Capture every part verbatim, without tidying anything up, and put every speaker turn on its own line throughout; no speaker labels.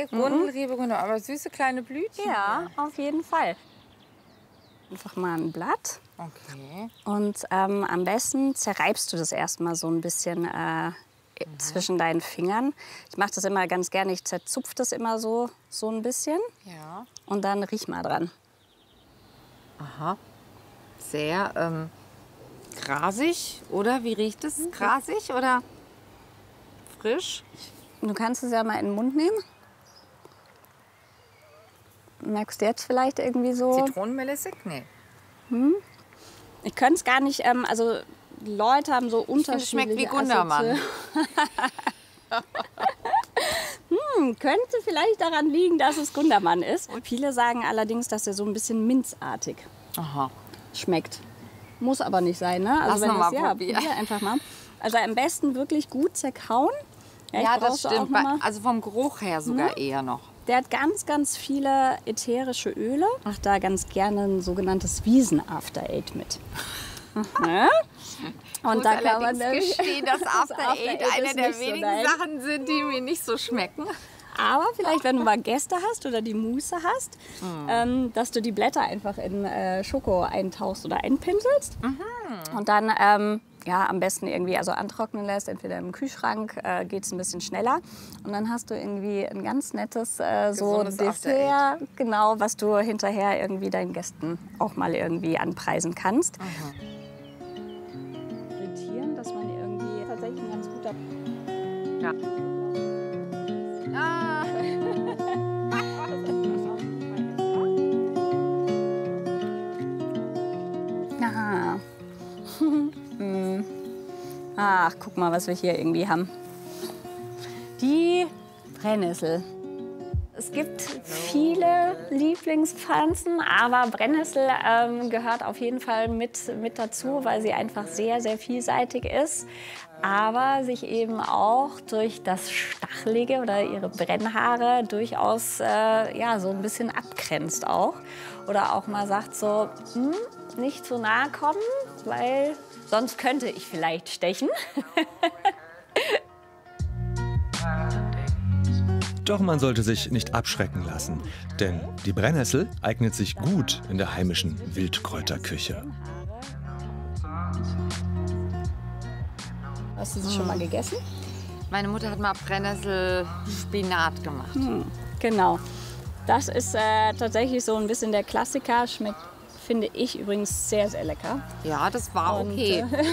Nee, Gundelrebe, Gundel, aber süße kleine Blütchen.
Ja, auf jeden Fall. Einfach mal ein Blatt.
Okay.
Und ähm, am besten zerreibst du das erstmal so ein bisschen äh, mhm. zwischen deinen Fingern. Ich mache das immer ganz gerne. Ich zerzupfe das immer so, so ein bisschen.
Ja.
Und dann riech mal dran.
Aha. Sehr ähm, grasig, oder? Wie riecht es? Grasig oder frisch?
Du kannst es ja mal in den Mund nehmen. Merkst du jetzt vielleicht irgendwie so?
Zitronenmelissig? Nee.
Hm? Ich könnte es gar nicht, ähm, also Leute haben so unterschiedliche...
Es schmeckt wie Gundermann.
hm, könnte vielleicht daran liegen, dass es Gundermann ist. Und viele sagen allerdings, dass er so ein bisschen minzartig
Aha.
schmeckt. Muss aber nicht sein, ne? Also
Lass noch mal
ja,
probieren.
probier einfach mal. Also am besten wirklich gut zerkauen. Ja,
ja das stimmt. Also vom Geruch her sogar
hm?
eher noch.
Der hat ganz, ganz viele ätherische Öle. Macht da ganz gerne ein sogenanntes Wiesen-After-Eight mit. Mhm. Und
muss
da kann man
allerdings gestehen, dass After Eight
After
eine
Eight
der
ist
wenigen
so
Sachen sind, die mir nicht so schmecken.
Aber vielleicht, wenn du mal Gäste hast oder die Muße hast, mm. ähm, dass du die Blätter einfach in äh, Schoko eintauchst oder einpinselst. Mm-hmm. Und dann ähm, ja, am besten irgendwie also antrocknen lässt, entweder im Kühlschrank, äh, geht es ein bisschen schneller. Und dann hast du irgendwie ein ganz nettes äh, so Dessert, genau, was du hinterher irgendwie deinen Gästen auch mal irgendwie anpreisen kannst. Irritieren, dass man irgendwie tatsächlich ein ganz guter...
Ja. Ah.
Aha. hm. Ach, guck mal, was wir hier irgendwie haben. Die Brennnessel. Es gibt viele Lieblingspflanzen, aber Brennnessel ähm, gehört auf jeden Fall mit, mit dazu, weil sie einfach sehr, sehr vielseitig ist. Aber sich eben auch durch das Stachelige oder ihre Brennhaare durchaus äh, ja, so ein bisschen abgrenzt auch. Oder auch mal sagt so, hm, nicht zu nahe kommen, weil sonst könnte ich vielleicht stechen.
Doch man sollte sich nicht abschrecken lassen, denn die Brennnessel eignet sich gut in der heimischen Wildkräuterküche.
Hast du sie schon mal gegessen?
Meine Mutter hat mal Brennnessel-Spinat gemacht.
Hm, genau. Das ist äh, tatsächlich so ein bisschen der Klassiker. Schmeckt, finde ich, übrigens sehr, sehr lecker.
Ja, das war okay.
Und,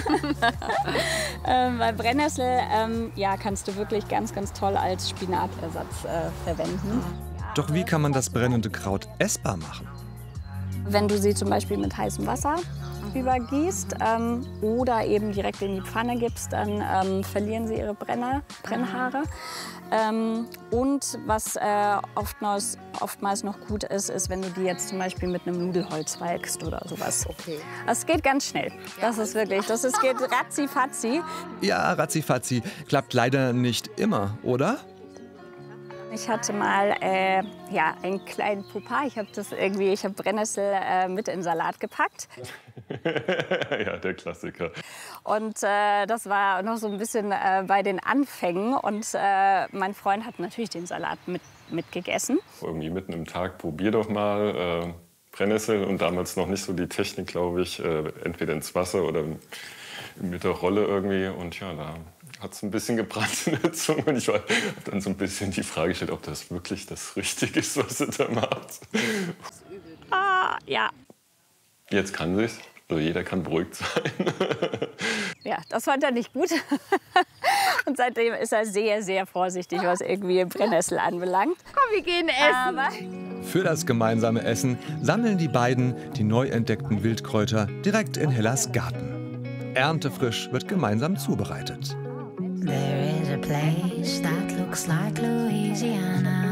äh, bei Brennnessel ähm, ja, kannst du wirklich ganz, ganz toll als Spinatersatz äh, verwenden.
Doch wie kann man das brennende Kraut essbar machen?
Wenn du sie zum Beispiel mit heißem Wasser übergießt ähm, oder eben direkt in die Pfanne gibst, dann ähm, verlieren sie ihre Brenner, Brennhaare. Ähm, und was äh, oftmals, oftmals noch gut ist, ist, wenn du die jetzt zum Beispiel mit einem Nudelholz walkst oder sowas.
Okay.
Das geht ganz schnell. Das ist wirklich, das ist, geht ratzi-fatzi.
Ja, ratzi-fatzi klappt leider nicht immer, oder?
Ich hatte mal äh, ja, einen kleinen Fauxpas. Ich habe das irgendwie, ich habe Brennnessel äh, mit in Salat gepackt.
Ja, der Klassiker.
Und äh, das war noch so ein bisschen äh, bei den Anfängen. Und äh, mein Freund hat natürlich den Salat mit, mitgegessen.
Irgendwie mitten im Tag, probier doch mal äh, Brennnessel. Und damals noch nicht so die Technik, glaube ich, äh, entweder ins Wasser oder mit der Rolle irgendwie. Und ja, da hat es ein bisschen gebrannt in der Zunge. Und ich habe dann so ein bisschen die Frage gestellt, ob das wirklich das Richtige ist, was sie da macht.
Ah, ja.
Jetzt kann sie es. Also jeder kann beruhigt sein.
Ja, das fand er nicht gut. Und seitdem ist er sehr, sehr vorsichtig, was irgendwie Brennnessel anbelangt.
Komm, wir gehen essen.
Aber
Für das gemeinsame Essen sammeln die beiden die neu entdeckten Wildkräuter direkt in Hellas Garten. Erntefrisch wird gemeinsam zubereitet.
There is a place that looks like Louisiana.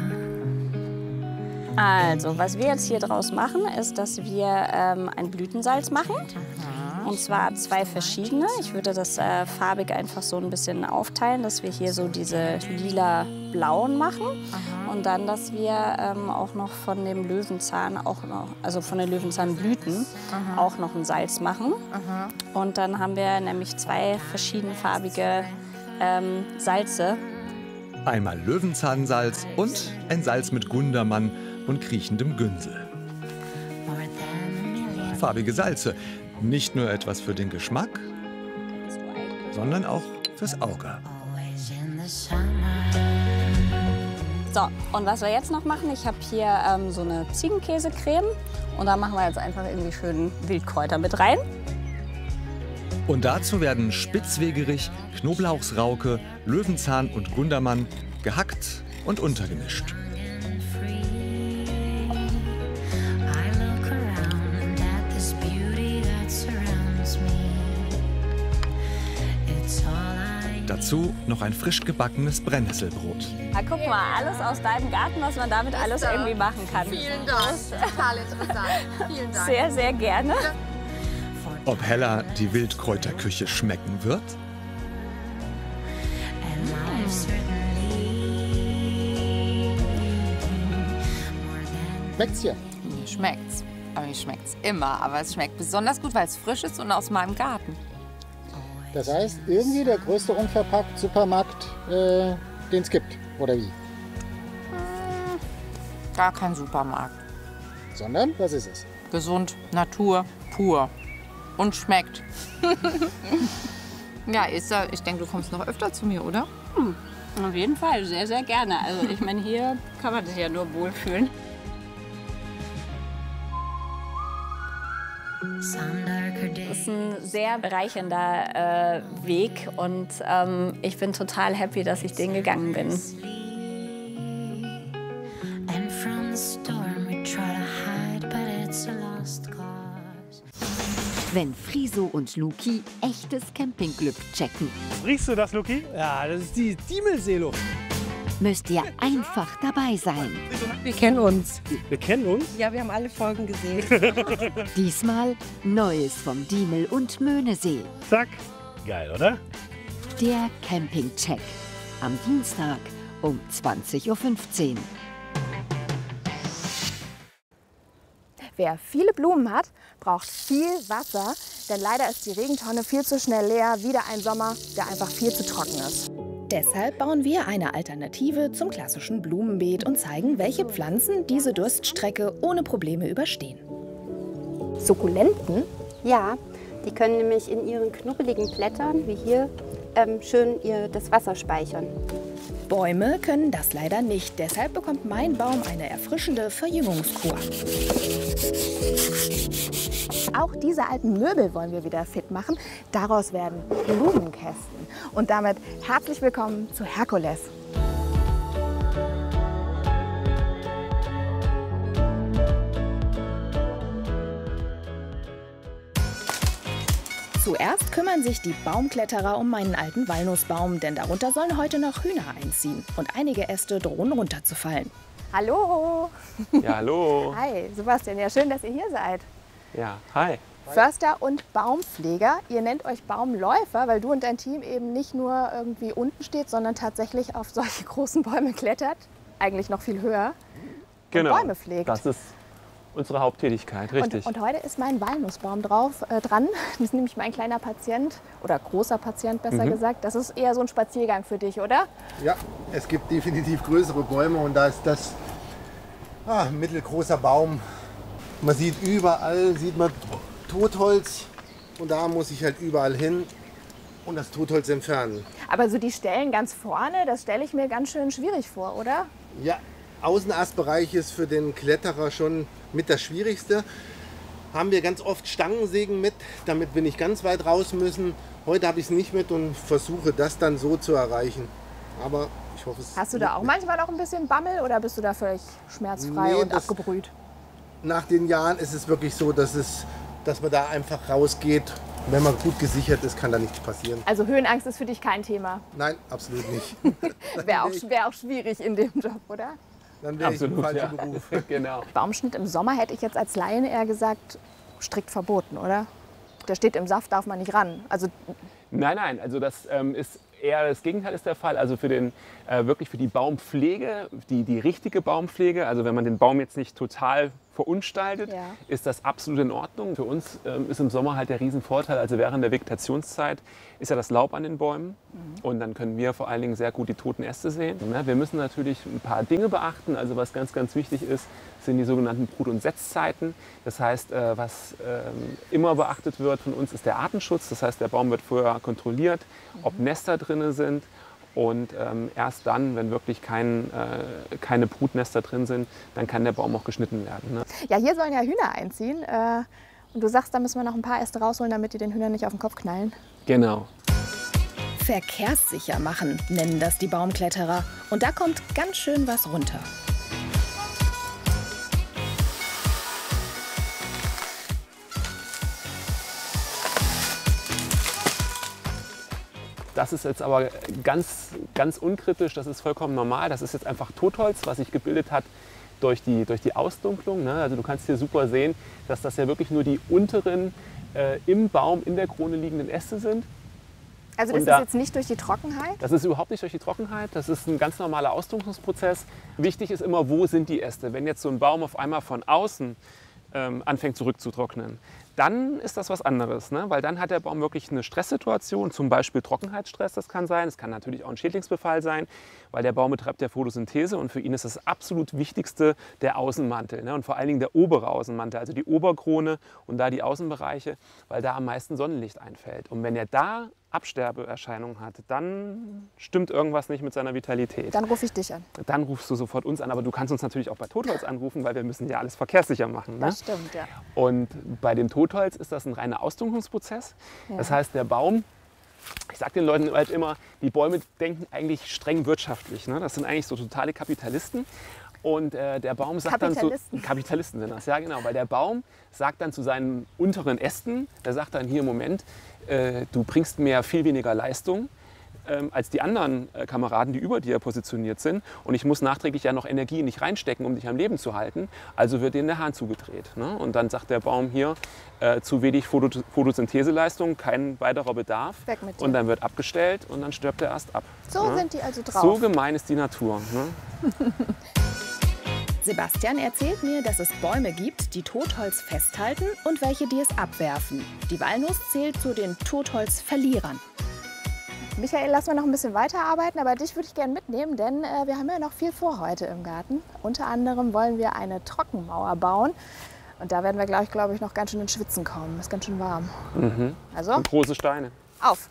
Also, was wir jetzt hier draus machen, ist, dass wir ähm, ein Blütensalz machen. Und zwar zwei verschiedene. Ich würde das äh, farbig einfach so ein bisschen aufteilen, dass wir hier so diese lila-blauen machen. Und dann, dass wir ähm, auch noch von dem Löwenzahn, auch noch, also von den Löwenzahnblüten, auch noch ein Salz machen. Und dann haben wir nämlich zwei verschiedenfarbige ähm, Salze.
Einmal Löwenzahnsalz und ein Salz mit Gundermann und kriechendem Günsel. Farbige Salze, nicht nur etwas für den Geschmack, sondern auch fürs Auge.
So, und was wir jetzt noch machen, ich habe hier ähm, so eine Ziegenkäsecreme und da machen wir jetzt einfach irgendwie schön Wildkräuter mit rein.
Und dazu werden Spitzwegerich, Knoblauchsrauke, Löwenzahn und Gundermann gehackt und untergemischt. Dazu noch ein frisch gebackenes Brennnesselbrot.
Ja, guck mal, alles aus deinem Garten, was man damit alles irgendwie machen kann.
Vielen Dank. Total interessant. Vielen Dank.
Sehr, sehr gerne.
Ob Hella die Wildkräuterküche schmecken wird?
Schmeckt's hier?
Mir schmeckt's. Aber mir schmeckt's immer. Aber es schmeckt besonders gut, weil es frisch ist und aus meinem Garten.
Das heißt, irgendwie der größte unverpackt Supermarkt, äh, den es gibt, oder wie?
Gar kein Supermarkt.
Sondern, was ist es?
Gesund, Natur, pur. Und schmeckt. Ja, Esther, ich denke, du kommst noch öfter zu mir, oder?
Hm, auf jeden Fall, sehr, sehr gerne. Also ich meine, hier kann man sich ja nur wohlfühlen. Das ist ein sehr bereichernder äh, Weg und ähm, ich bin total happy, dass ich den gegangen bin.
Wenn Friso und Luki echtes Campingglück checken,
Riechst du das, Luki? Ja, das ist die Diemelseeluft.
müsst ihr einfach dabei sein.
Wir kennen uns.
Wir kennen uns.
Ja, wir haben alle Folgen gesehen.
Diesmal Neues vom Diemel und Möhnesee.
Zack. Geil, oder?
Der Campingcheck. Am Dienstag um zwanzig Uhr fünfzehn.
Wer viele Blumen hat, braucht viel Wasser, denn leider ist die Regentonne viel zu schnell leer, wieder ein Sommer, der einfach viel zu trocken ist.
Deshalb bauen wir eine Alternative zum klassischen Blumenbeet und zeigen, welche Pflanzen diese Durststrecke ohne Probleme überstehen.
Sukkulenten?
Ja, die können nämlich in ihren knubbeligen Blättern, wie hier, ähm, schön ihr, das Wasser speichern.
Bäume können das leider nicht, deshalb bekommt mein Baum eine erfrischende Verjüngungskur.
Auch diese alten Möbel wollen wir wieder fit machen. Daraus werden Blumenkästen. Und damit herzlich willkommen zu Herkules.
Zuerst kümmern sich die Baumkletterer um meinen alten Walnussbaum, denn darunter sollen heute noch Hühner einziehen. Und einige Äste drohen runterzufallen.
Hallo!
Ja, hallo!
Hi, Sebastian, ja schön, dass ihr hier seid.
Ja, hi!
Förster und Baumpfleger. Ihr nennt euch Baumläufer, weil du und dein Team eben nicht nur irgendwie unten steht, sondern tatsächlich auf solche großen Bäume klettert. Eigentlich noch viel höher.
Genau,
und Bäume pflegt.
Das ist unsere Haupttätigkeit, richtig.
Und, und heute ist mein Walnussbaum drauf, äh, dran. Das ist nämlich mein kleiner Patient, oder großer Patient besser
Mhm.
gesagt. Das ist eher so ein Spaziergang für dich, oder?
Ja, es gibt definitiv größere Bäume und da ist das ah, ein mittelgroßer Baum. Man sieht überall, sieht man Totholz und da muss ich halt überall hin und das Totholz entfernen.
Aber so die Stellen ganz vorne, das stelle ich mir ganz schön schwierig vor, oder?
Ja, Außenastbereich ist für den Kletterer schon mit das Schwierigste. Haben wir ganz oft Stangensägen mit, damit wir nicht ganz weit raus müssen. Heute habe ich es nicht mit und versuche das dann so zu erreichen. Aber ich hoffe, es
Hast du da auch manchmal noch ein bisschen Bammel oder bist du da völlig schmerzfrei
Nee,
und
das-
abgebrüht?
Nach den Jahren ist es wirklich so, dass, es, dass man da einfach rausgeht. Wenn man gut gesichert ist, kann da nichts passieren.
Also Höhenangst ist für dich kein Thema.
Nein, absolut nicht.
Wäre auch, wär auch schwierig in dem Job, oder?
Dann wäre ich im
Absolut,
falschen
ja.
Beruf.
Genau.
Baumschnitt im Sommer hätte ich jetzt als Laien eher gesagt, strikt verboten, oder? Der steht im Saft, darf man nicht ran. Also
Nein, nein, also das ähm, ist eher das Gegenteil ist der Fall. Also für den, äh, wirklich für die Baumpflege, die, die richtige Baumpflege, also wenn man den Baum jetzt nicht total verunstaltet,
Ja.
ist das absolut in Ordnung. Für uns ähm, ist im Sommer halt der Riesenvorteil, also während der Vegetationszeit ist ja das Laub an den Bäumen und dann können wir vor allen Dingen sehr gut die toten Äste sehen. Ja, wir müssen natürlich ein paar Dinge beachten, also was ganz, ganz wichtig ist, sind die sogenannten Brut- und Setzzeiten. Das heißt, äh, was ähm, immer beachtet wird von uns, ist der Artenschutz. Das heißt, der Baum wird vorher kontrolliert, ob Nester drin sind. Und ähm, erst dann, wenn wirklich kein, äh, keine Brutnester drin sind, dann kann der Baum auch geschnitten werden. Ne?
Ja, hier sollen ja Hühner einziehen. Äh, und du sagst, da müssen wir noch ein paar Äste rausholen, damit die den Hühnern nicht auf den Kopf knallen.
Genau.
Verkehrssicher machen, nennen das die Baumkletterer. Und da kommt ganz schön was runter.
Das ist jetzt aber ganz, ganz unkritisch, das ist vollkommen normal. Das ist jetzt einfach Totholz, was sich gebildet hat durch die, durch die Ausdunklung. Ne? Also du kannst hier super sehen, dass das ja wirklich nur die unteren äh, im Baum, in der Krone liegenden Äste sind.
Also das
Und da-
ist jetzt nicht durch die Trockenheit?
Das ist überhaupt nicht durch die Trockenheit, das ist ein ganz normaler Ausdunklungsprozess. Wichtig ist immer, wo sind die Äste? Wenn jetzt so ein Baum auf einmal von außen ähm, anfängt zurückzutrocknen, dann ist das was anderes, ne? Weil dann hat der Baum wirklich eine Stresssituation, zum Beispiel Trockenheitsstress, das kann sein. Es kann natürlich auch ein Schädlingsbefall sein, weil der Baum betreibt ja Photosynthese und für ihn ist das absolut Wichtigste der Außenmantel, ne? Und vor allen Dingen der obere Außenmantel, also die Oberkrone und da die Außenbereiche, weil da am meisten Sonnenlicht einfällt. Und wenn er da Absterbeerscheinungen hat, dann stimmt irgendwas nicht mit seiner Vitalität.
Dann rufe ich dich an.
Dann rufst du sofort uns an, aber du kannst uns natürlich auch bei Totholz anrufen, weil wir müssen ja alles verkehrssicher machen. Ne?
Das stimmt, ja.
Und bei dem Totholz ist das ein reiner Ausdunklungsprozess.
Ja.
Das heißt, der Baum, ich sage den Leuten halt immer, die Bäume denken eigentlich streng wirtschaftlich. Ne? Das sind eigentlich so totale Kapitalisten. Und äh, der Baum sagt dann so,
Kapitalisten.
Kapitalisten sind das, ja genau, weil der Baum sagt dann zu seinen unteren Ästen, der sagt dann hier, Moment, äh, du bringst mir viel weniger Leistung ähm, als die anderen äh, Kameraden, die über dir positioniert sind und ich muss nachträglich ja noch Energie in dich reinstecken, um dich am Leben zu halten, also wird denen der Hahn zugedreht. Ne? Und dann sagt der Baum hier, äh, zu wenig Foto Photosyntheseleistung, kein weiterer Bedarf
Weg mit dir.
und dann wird abgestellt und dann stirbt er erst ab.
So
ne?
sind die also drauf.
So gemein ist die Natur. Ne?
Sebastian erzählt mir, dass es Bäume gibt, die Totholz festhalten und welche, die es abwerfen. Die Walnuss zählt zu den Totholzverlierern.
Michael, lass mal noch ein bisschen weiterarbeiten, aber dich würde ich gerne mitnehmen, denn äh, wir haben ja noch viel vor heute im Garten. Unter anderem wollen wir eine Trockenmauer bauen und da werden wir gleich, glaube ich, noch ganz schön ins Schwitzen kommen. Ist ganz schön warm.
Mhm.
Also?
Und große Steine.
Auf!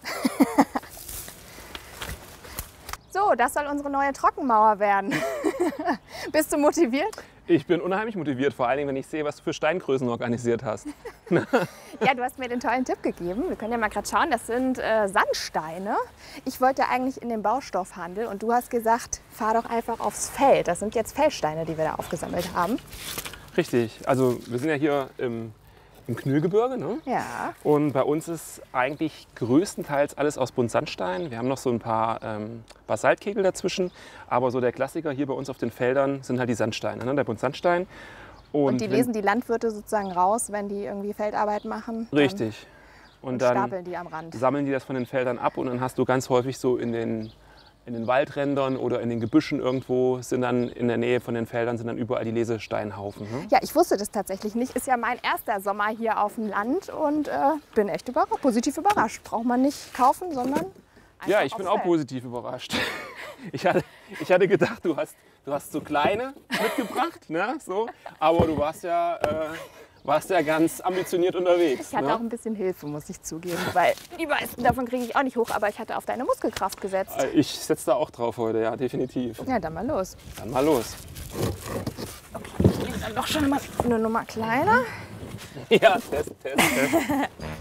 So, das soll unsere neue Trockenmauer werden. Bist du motiviert?
Ich bin unheimlich motiviert, vor allen Dingen, wenn ich sehe, was du für Steingrößen organisiert hast.
Ja, du hast mir den tollen Tipp gegeben. Wir können ja mal gerade schauen, das sind äh, Sandsteine. Ich wollte eigentlich in den Baustoffhandel und du hast gesagt, fahr doch einfach aufs Feld. Das sind jetzt Feldsteine, die wir da aufgesammelt haben.
Richtig, also wir sind ja hier im, im Knüllgebirge, ne?
Ja.
Und bei uns ist eigentlich größtenteils alles aus Buntsandstein. Wir haben noch so ein paar ähm, Basaltkegel dazwischen, aber so der Klassiker hier bei uns auf den Feldern sind halt die Sandsteine, ne? Der Buntsandstein.
Und, und die
wenn-
lesen die Landwirte sozusagen raus, wenn die irgendwie Feldarbeit machen. dann-
Richtig. Und,
Und
dann
stapeln die am Rand.
sammeln die das von den Feldern ab und dann hast du ganz häufig so in den, in den Waldrändern oder in den Gebüschen irgendwo sind dann in der Nähe von den Feldern sind dann überall die Lesesteinhaufen. Ne?
Ja, ich wusste das tatsächlich nicht. Ist ja mein erster Sommer hier auf dem Land und äh, bin echt überrascht, positiv überrascht. Braucht man nicht kaufen, sondern einfach
Ja, ich bin
aufs
auch
Feld.
positiv überrascht. Ich hatte, ich hatte gedacht, du hast, du hast so kleine mitgebracht, ne? So. Aber du warst ja, äh, warst ja ganz ambitioniert unterwegs.
Ich hatte
ne?
auch ein bisschen Hilfe, muss ich zugeben, weil die meisten davon kriege ich auch nicht hoch, aber ich hatte auf deine Muskelkraft gesetzt.
Äh, Ich setze da auch drauf heute, ja, definitiv.
Ja, dann mal los.
Dann mal los.
Dann doch schon mal eine Nummer kleiner.
Ja, test, test, test.